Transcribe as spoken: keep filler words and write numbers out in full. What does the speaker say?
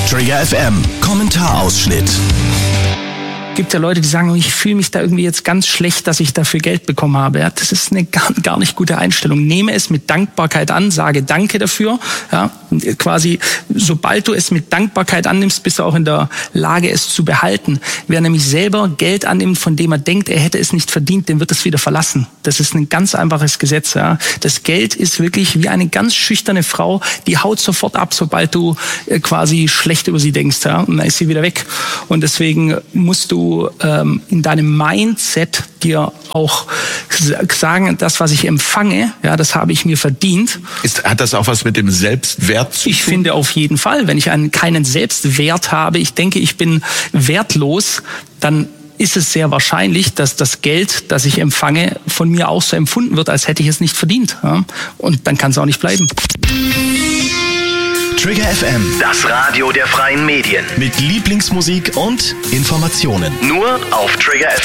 Trigger F M, Kommentarausschnitt. Es gibt ja Leute, die sagen, ich fühle mich da irgendwie jetzt ganz schlecht, dass ich dafür Geld bekommen habe. Ja, das ist eine gar, gar nicht gute Einstellung. Nehme es mit Dankbarkeit an, sage Danke dafür. Ja, quasi, sobald du es mit Dankbarkeit annimmst, bist du auch in der Lage, es zu behalten. Wer nämlich selber Geld annimmt, von dem er denkt, er hätte es nicht verdient, den wird es wieder verlassen. Das ist ein ganz einfaches Gesetz. Ja. Das Geld ist wirklich wie eine ganz schüchterne Frau, die haut sofort ab, sobald du quasi schlecht über sie denkst. Ja, und dann ist sie wieder weg. Und deswegen musst du ähm, in deinem Mindset dir auch sagen, das, was ich empfange, ja, das habe ich mir verdient. Ist, hat das auch was mit dem Selbstwert zu tun? Ich finde auf jeden Fall, wenn ich einen, keinen Selbstwert habe, ich denke, ich bin wertlos, dann ist es sehr wahrscheinlich, dass das Geld, das ich empfange, von mir auch so empfunden wird, als hätte ich es nicht verdient. Ja? Und dann kann es auch nicht bleiben. Trigger F M, Das Radio der freien Medien. mit Lieblingsmusik und Informationen. Nur auf Trigger F M.